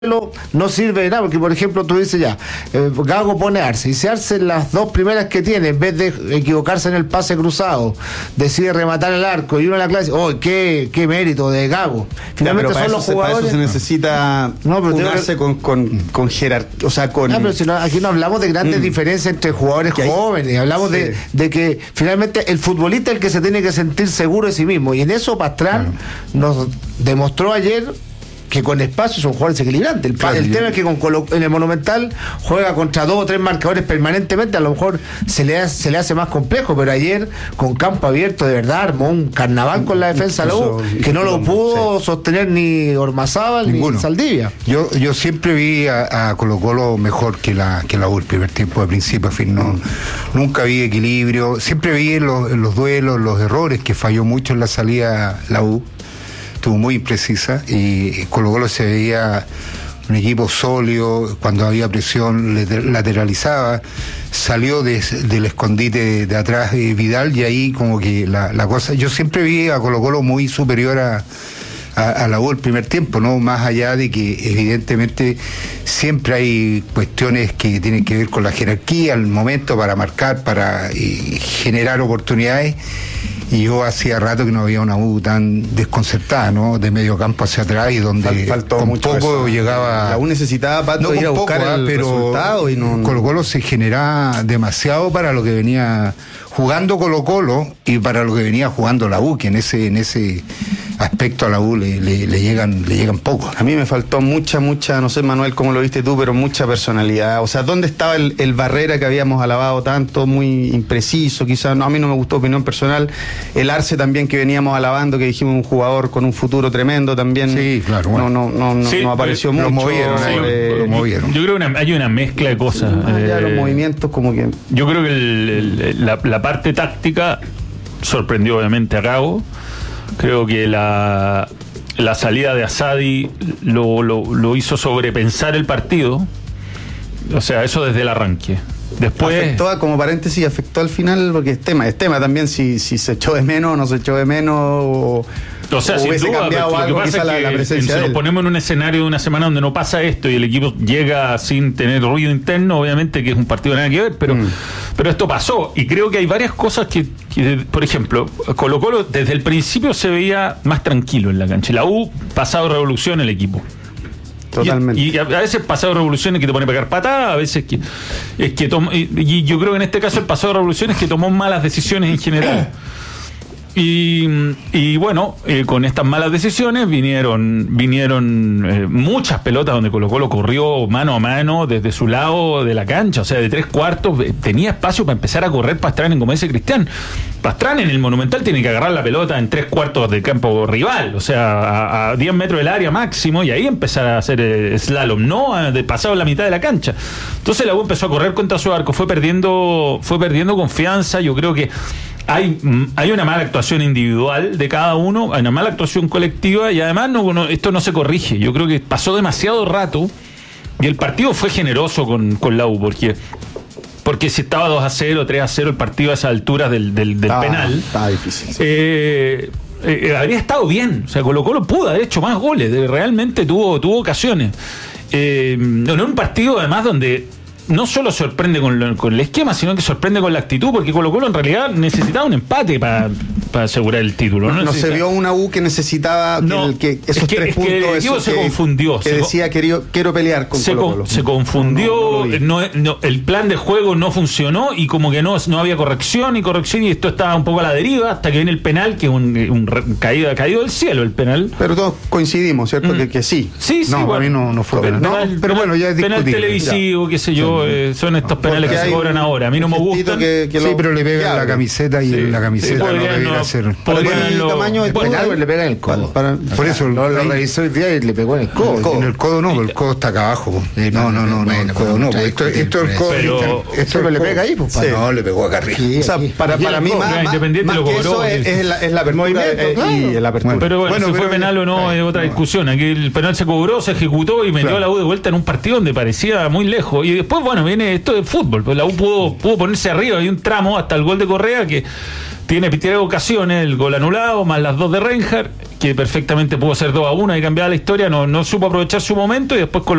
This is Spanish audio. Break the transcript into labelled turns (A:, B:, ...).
A: no sirve de nada, porque por ejemplo tú dices ya, Gago pone Arce, y si Arce en las dos primeras que tiene, en vez de equivocarse en el pase cruzado, decide rematar el arco y uno en la clase, qué mérito de Gago. Finalmente son los jugadores.
B: Para eso se necesita unarse con jerarquía, o sea, con...
A: pero si no, aquí no hablamos de grandes diferencias entre jugadores jóvenes, hablamos de que finalmente el futbolista es el que se tiene que sentir seguro de sí mismo, y en eso Pastrán nos demostró ayer que con espacio son jugadores equilibrantes. El tema es que en el Monumental juega contra 2 o 3 marcadores permanentemente, a lo mejor se le hace más complejo, pero ayer con campo abierto de verdad armó un carnaval con la defensa de la U, que no lo pudo sostener ni Ormazábal ni Saldivia.
C: Yo siempre vi a Colo-Colo mejor que la U el primer tiempo, de principio a fin. Nunca vi equilibrio, siempre vi en los duelos los errores, que falló mucho en la salida la U. Estuvo muy imprecisa, y Colo-Colo se veía un equipo sólido. Cuando había presión lateralizaba, salió del escondite de atrás de Vidal, y ahí como que la cosa, yo siempre vi a Colo-Colo muy superior a la U el primer tiempo, ¿no? Más allá de que evidentemente siempre hay cuestiones que tienen que ver con la jerarquía, el momento para marcar, para generar oportunidades. Y yo hacía rato que no había una U tan desconcertada, ¿no? De medio campo hacia atrás, y donde
B: faltó
C: con
B: mucho
C: poco
B: eso.
C: llegaba.
B: La U necesitaba, Pato, ir a buscar el resultado, y no.
C: Colo-Colo se generaba demasiado para lo que venía jugando Colo-Colo y para lo que venía jugando la U, que en ese aspecto a la U le llegan poco.
B: A mí me faltó mucha, no sé, Manuel, cómo lo viste tú, pero mucha personalidad. O sea, ¿dónde estaba el Barrera que habíamos alabado tanto, muy impreciso? Quizás a mí no me gustó, opinión personal. El Arce también, que veníamos alabando, que dijimos un jugador con un futuro tremendo también.
C: Sí, claro. Bueno.
B: No apareció mucho.
C: Lo movieron.
D: Yo creo que hay una mezcla de cosas.
B: Ya los movimientos como que...
D: Yo creo que la parte táctica sorprendió obviamente a Gago. Creo que la salida de Asadi lo hizo sobrepensar el partido. O sea, eso desde el arranque. Después
B: afectó, como paréntesis, afectó al final, porque es tema también si se echó de menos o no se echó de menos, o sea, sin
D: hubiese
B: duda,
D: cambiado algo,
B: quizá
D: es
B: la presencia
D: si nos ponemos en un escenario de una semana donde no pasa esto y el equipo llega sin tener ruido interno, obviamente que es un partido nada que ver, pero esto pasó, y creo que hay varias cosas que por ejemplo, Colo-Colo desde el principio se veía más tranquilo en la cancha. La U, pasado revolución el equipo.
B: Totalmente.
D: Y a veces pasado de revoluciones que te pone a pegar patadas, a veces y yo creo que en este caso el pasado de revoluciones que tomó malas decisiones en general. Y bueno, con estas malas decisiones vinieron muchas pelotas donde Colo-Colo corrió mano a mano desde su lado de la cancha, o sea, de 3/4 tenía espacio para empezar a correr Pastrán, como dice Cristian. Pastrán en el Monumental tiene que agarrar la pelota en 3/4 del campo rival, o sea, a 10 metros del área máximo, y ahí empezar a hacer slalom, no de pasado la mitad de la cancha. Entonces la U empezó a correr contra su arco, fue perdiendo confianza. Yo creo que hay una mala actuación individual de cada uno, hay una mala actuación colectiva, y además esto no se corrige. Yo creo que pasó demasiado rato y el partido fue generoso con la U, porque si estaba 2-0, 3-0 el partido a esas alturas del penal,
B: estaba difícil.
D: Habría estado bien. O sea, Colo-Colo pudo haber hecho más goles, realmente tuvo ocasiones. En un partido además donde no solo sorprende con el esquema, sino que sorprende con la actitud, porque Colo-Colo en realidad necesitaba un empate para asegurar el título.
B: No se vio una U que necesitaba que esos 3 puntos.
D: El equipo se confundió.
B: Que decía quiero pelear con Colo-Colo.
D: Se confundió, el plan de juego no funcionó, y como que no había corrección, y esto estaba un poco a la deriva, hasta que viene el penal, que es un caído del cielo el penal.
B: Pero todos coincidimos, ¿cierto? Que sí.
D: Sí,
C: no, para mí no fue penal. Pero bueno, ya es discutible.
D: Penal televisivo, qué sé yo. Son estos penales que se cobran ahora. A mí no me gustan.
C: Sí, pero le pega la camiseta, y la camiseta no debería hacer.
B: El tamaño del penal
A: le pega en el codo.
C: Por eso
A: lo revisó el día y le pegó en el codo.
C: En el codo no, pero el codo está acá abajo. No, el codo no. Esto es el codo.
A: Esto le pega ahí, pues.
C: No, le pegó acá arriba.
B: O sea, para mí más que eso es la apertura y el apertura.
D: Pero bueno, si fue penal o no es otra discusión. Aquí el penal se cobró, se ejecutó y metió a la U de vuelta en un partido donde parecía muy lejos. Y después, bueno, viene esto de fútbol, pues la U pudo ponerse arriba, hay un tramo hasta el gol de Correa que tiene 3 ocasiones, el gol anulado, más las 2 de Reinhardt, que perfectamente pudo ser 2-1 y cambiar la historia, no supo aprovechar su momento y después